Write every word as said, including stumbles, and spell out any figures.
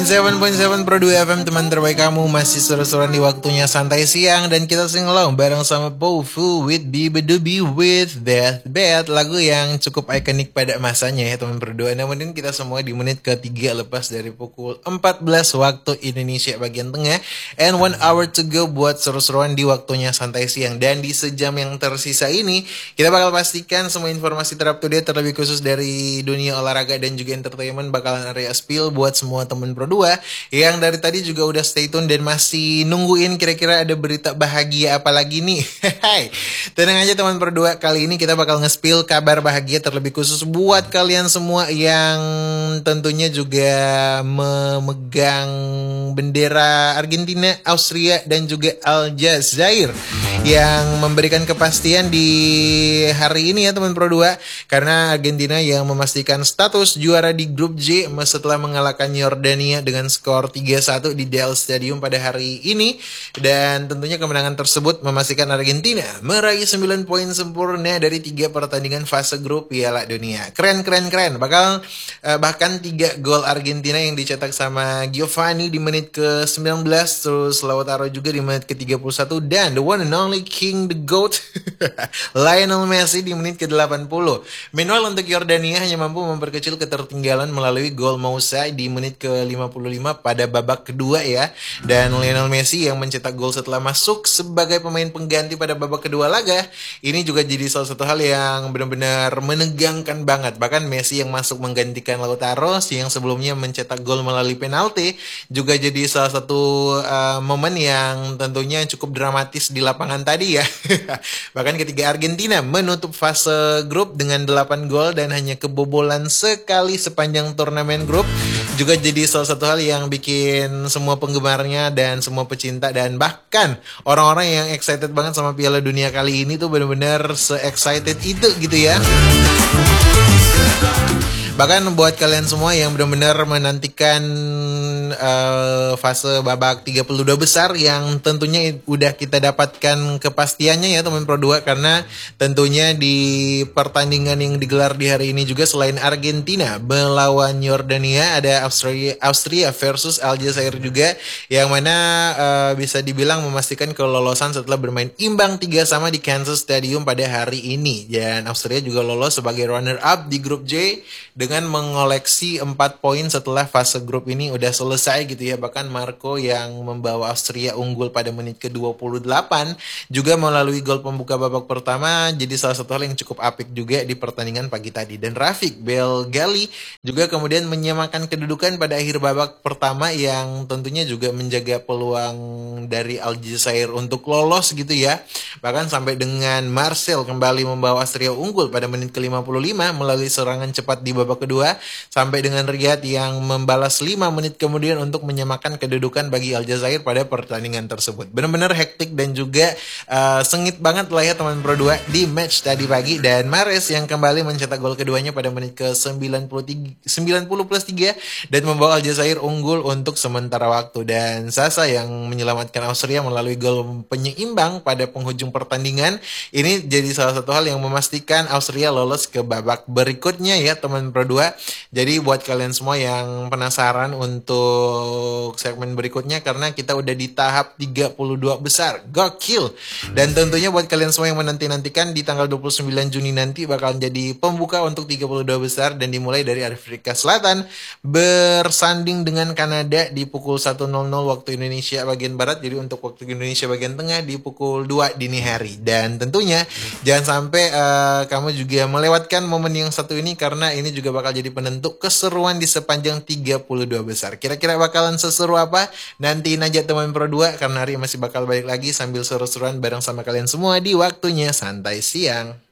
tujuh koma tujuh Pro dua F M, teman terbaik kamu. Masih seru-seruan di waktunya santai siang. Dan kita sing along bareng sama Pofu with Bibidubi with That Bad. Lagu yang cukup ikonik pada masanya ya teman Pro dua. Namun kita semua di menit ketiga lepas dari pukul empat belas waktu Indonesia bagian tengah. And one hour to go buat seru-seruan di waktunya santai siang. Dan di sejam yang tersisa ini kita bakal pastikan semua informasi terupdate to date, terlebih khusus dari dunia olahraga dan juga entertainment bakalan area spill buat semua teman Pro dua yang dari tadi juga udah stay tune dan masih nungguin kira-kira ada berita bahagia apa lagi nih. Hai, tenang aja teman Pro dua, kali ini kita bakal nge-spill kabar bahagia terlebih khusus buat kalian semua yang tentunya juga memegang bendera Argentina, Austria dan juga Aljazair, yang memberikan kepastian di hari ini ya teman Pro dua, karena Argentina yang memastikan status juara di grup J setelah mengalahkan Yordania dengan skor tiga satu di Del Stadium pada hari ini. Dan tentunya kemenangan tersebut memastikan Argentina meraih sembilan poin sempurna dari tiga pertandingan fase grup Piala Dunia. Keren keren keren. Bakal eh, bahkan tiga gol Argentina yang dicetak sama Giovanni di menit ke sembilan belas, terus Lautaro juga di menit ke tiga puluh satu, dan the one and only King the GOAT Lionel Messi di menit ke delapan puluh. Meanwhile untuk Yordania hanya mampu memperkecil ketertinggalan melalui gol Moussa di menit ke lima puluh lima pada babak kedua ya. Dan Lionel Messi yang mencetak gol setelah masuk sebagai pemain pengganti pada babak kedua laga, ini juga jadi salah satu hal yang benar-benar menegangkan banget. Bahkan Messi yang masuk menggantikan Lautaro yang sebelumnya mencetak gol melalui penalti juga jadi salah satu uh, momen yang tentunya cukup dramatis di lapangan tadi ya. Bahkan ketika Argentina menutup fase grup dengan delapan gol dan hanya kebobolan sekali sepanjang turnamen grup, juga jadi salah satu hal yang bikin semua penggemarnya dan semua pecinta dan bahkan orang-orang yang excited banget sama Piala Dunia kali ini tuh benar-benar se-excited itu gitu ya. Bahkan buat kalian semua yang benar-benar menantikan uh, fase babak tiga puluh dua besar yang tentunya udah kita dapatkan kepastiannya ya teman Pro dua, karena tentunya di pertandingan yang digelar di hari ini juga selain Argentina melawan Yordania, ada Austria, Austria versus Aljazair juga, yang mana uh, bisa dibilang memastikan kelolosan setelah bermain imbang tiga sama di Kansas Stadium pada hari ini. Dan Austria juga lolos sebagai runner up di grup J dengan mengoleksi empat poin setelah fase grup ini udah selesai gitu ya. Bahkan Marco yang membawa Austria unggul pada menit ke dua puluh delapan juga melalui gol pembuka babak pertama, jadi salah satu hal yang cukup apik juga di pertandingan pagi tadi. Dan Rafik Belgali juga kemudian menyamakan kedudukan pada akhir babak pertama, yang tentunya juga menjaga peluang dari Aljazair untuk lolos gitu ya. Bahkan sampai dengan Marcel kembali membawa Austria unggul pada menit ke lima puluh lima melalui serangan cepat di babak kedua, sampai dengan Riyad yang membalas lima menit kemudian untuk menyamakan kedudukan bagi Aljazair pada pertandingan tersebut. Benar-benar hektik dan juga uh, sengit banget lah ya teman Pro dua di match tadi pagi. Dan Mahrez yang kembali mencetak gol keduanya pada menit ke sembilan puluh tiga, sembilan puluh plus tiga dan membawa Aljazair unggul untuk sementara waktu. Dan Sasa yang menyelamatkan Austria melalui gol penyeimbang pada penghujung pertandingan. Ini jadi salah satu hal yang memastikan Austria lolos ke babak berikutnya ya teman Pro dua. Jadi buat kalian semua yang penasaran untuk segmen berikutnya, karena kita udah di tahap tiga puluh dua besar, gokil. Dan tentunya buat kalian semua yang menanti-nantikan, di tanggal dua puluh sembilan Juni nanti bakal jadi pembuka untuk tiga puluh dua besar, dan dimulai dari Afrika Selatan bersanding dengan Kanada di pukul satu nol nol waktu Indonesia bagian Barat. Jadi untuk waktu Indonesia bagian Tengah di pukul dua dini hari. Dan tentunya jangan sampai uh, kamu juga melewatkan momen yang satu ini, karena ini juga bakal jadi penentu keseruan di sepanjang tiga puluh dua besar. Kira-kira bakalan seseru apa? Nantiin aja teman Pro dua, karena hari masih bakal balik lagi sambil seru-seruan bareng sama kalian semua di waktunya santai siang.